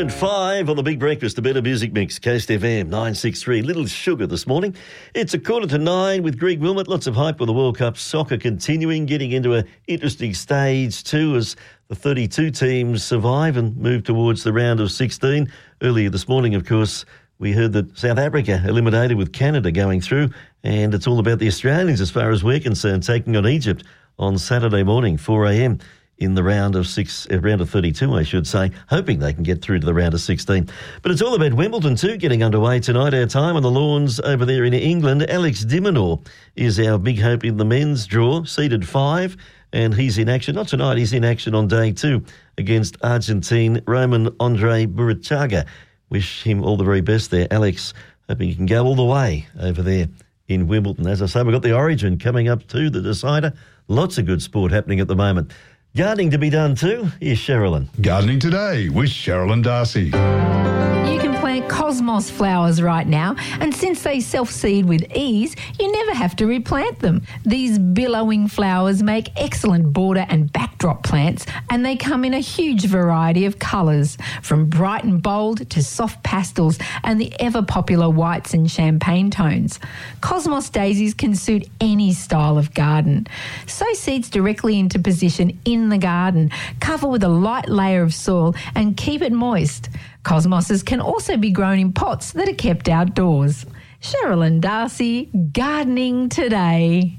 turned 5 on the Big Breakfast, the Better Music Mix, Coast FM 963. Little sugar this morning. It's 8:45 with Greg Wilmot. Lots of hype with the World Cup soccer continuing, getting into an interesting stage too as the 32 teams survive and move towards the round of 16. Earlier this morning, of course, we heard that South Africa eliminated with Canada going through, and it's all about the Australians as far as we're concerned, taking on Egypt on Saturday morning, 4 a.m. in the round of 32, I should say, hoping they can get through to the round of 16. But it's all about Wimbledon too, getting underway tonight. Our time on the lawns over there in England. Alex de Minaur is our big hope in the men's draw, seeded 5, and he's in action. Not tonight, he's in action on day 2 against Argentine Roman Andre Burruchaga. Wish him all the very best there, Alex. Hoping he can go all the way over there in Wimbledon. As I say, we've got the Origin coming up too, the decider. Lots of good sport happening at the moment. Gardening to be done too. Here's Sherilyn. Gardening today with Sherilyn Darcy. You can plant cosmos flowers right now, and since they self-seed with ease, you never have to replant them. These billowing flowers make excellent border and backdrop plants, and they come in a huge variety of colours, from bright and bold to soft pastels and the ever-popular whites and champagne tones. Cosmos daisies can suit any style of garden. Sow seeds directly into position in the garden, cover with a light layer of soil and keep it moist. Cosmoses can also be grown in pots that are kept outdoors. Sherilyn Darcy, gardening today.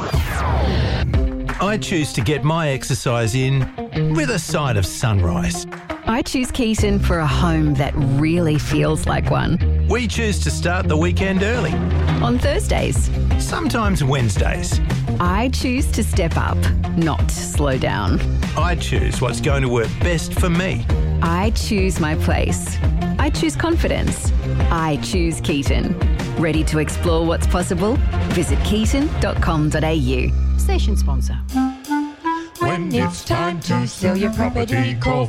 I choose to get my exercise in with a side of sunrise. I choose Keaton for a home that really feels like one. We choose to start the weekend early. On Thursdays. Sometimes Wednesdays. I choose to step up, not slow down. I choose what's going to work best for me. I choose my place. I choose confidence. I choose Keaton. Ready to explore what's possible? Visit keaton.com.au. Station sponsor. When it's time to sell your property, call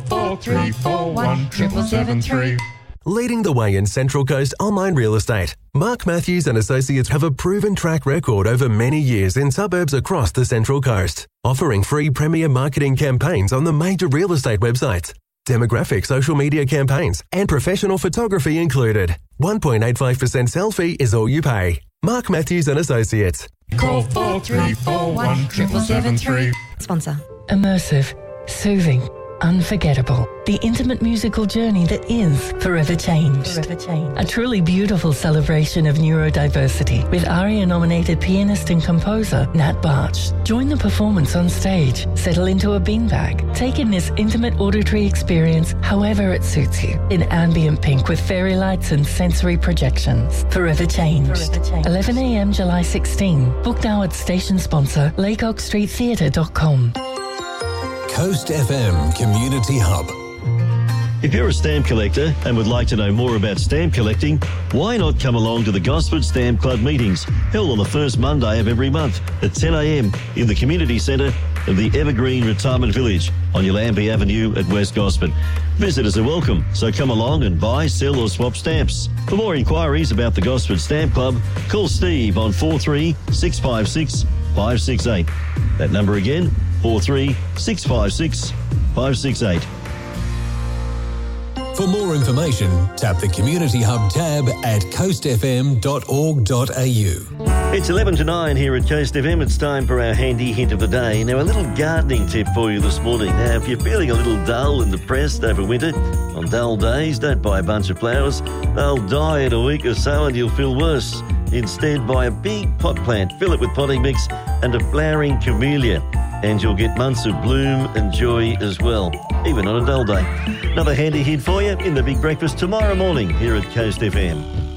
4341 7773. Leading the way in Central Coast online real estate, Mark Matthews and Associates have a proven track record over many years in suburbs across the Central Coast, offering free premier marketing campaigns on the major real estate websites, demographic social media campaigns, and professional photography included. 1.85% sell fee is all you pay. Mark Matthews and Associates. Call 4341 7773. Sponsor. Immersive, soothing, unforgettable. The intimate musical journey that is Forever Changed. A truly beautiful celebration of neurodiversity with ARIA-nominated pianist and composer Nat Barch. Join the performance on stage, settle into a beanbag, take in this intimate auditory experience however it suits you, in ambient pink with fairy lights and sensory projections. Forever Changed. 11 a.m. July 16. Book now at station sponsor lakeoakstreettheatre.com. Coast FM Community Hub. If you're a stamp collector and would like to know more about stamp collecting, why not come along to the Gosford Stamp Club meetings, held on the first Monday of every month at 10 a.m. in the community centre of the Evergreen Retirement Village on Yallambee Avenue at West Gosford. Visitors are welcome, so come along and buy, sell or swap stamps. For more inquiries about the Gosford Stamp Club, call Steve on 43 656 568. That number again, 43 656 568. For more information, tap the Community Hub tab at coastfm.org.au. It's 11 to 9 here at Coast FM. It's time for our handy hint of the day. Now, a little gardening tip for you this morning. Now, if you're feeling a little dull and depressed over winter, on dull days, don't buy a bunch of flowers. They'll die in a week or so and you'll feel worse. Instead, buy a big pot plant, fill it with potting mix and a flowering camellia, and you'll get months of bloom and joy as well, even on a dull day. Another handy hint for you in the Big Breakfast tomorrow morning here at Coast FM.